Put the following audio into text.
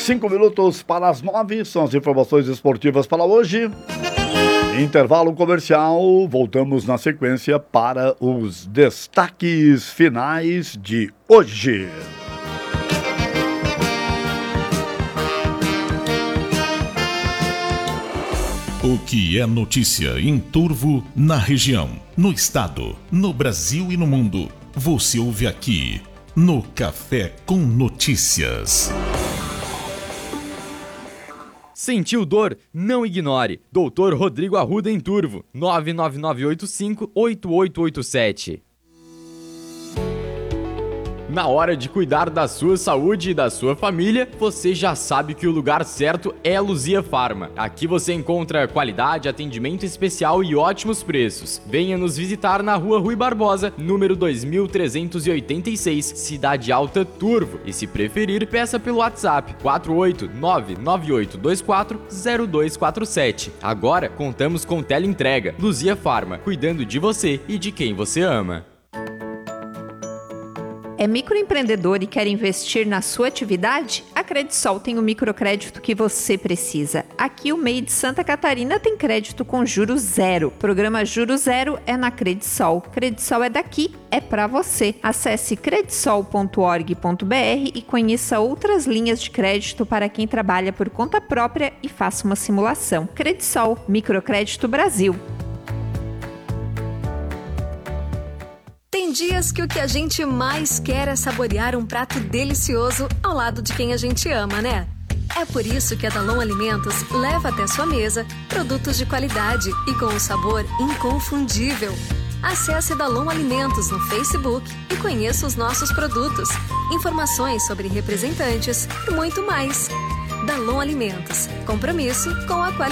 5 minutos para as 9, são as informações esportivas para hoje. Intervalo comercial, voltamos na sequência para os destaques finais de hoje. O que é notícia em Turvo, na região, no estado, no Brasil e no mundo, você ouve aqui no Café com Notícias. Sentiu dor? Não ignore. Dr. Rodrigo Arruda em Turvo, 99985-8887. Na hora de cuidar da sua saúde e da sua família, você já sabe que o lugar certo é a Luzia Farma. Aqui você encontra qualidade, atendimento especial e ótimos preços. Venha nos visitar na Rua Rui Barbosa, número 2386, Cidade Alta, Turvo. E se preferir, peça pelo WhatsApp 48998240247. Agora contamos com teleentrega. Luzia Farma, cuidando de você e de quem você ama. É microempreendedor e quer investir na sua atividade? A Credisol tem o microcrédito que você precisa. Aqui o MEI de Santa Catarina tem crédito com juros zero. Programa Juros Zero é na Credisol. Credisol é daqui, é pra você. Acesse credisol.org.br e conheça outras linhas de crédito para quem trabalha por conta própria e faça uma simulação. Credisol, Microcrédito Brasil. Tem dias que o que a gente mais quer é saborear um prato delicioso ao lado de quem a gente ama, né? É por isso que a Dalon Alimentos leva até sua mesa produtos de qualidade e com um sabor inconfundível. Acesse Dalon Alimentos no Facebook e conheça os nossos produtos, informações sobre representantes e muito mais. Dalon Alimentos, compromisso com a qualidade.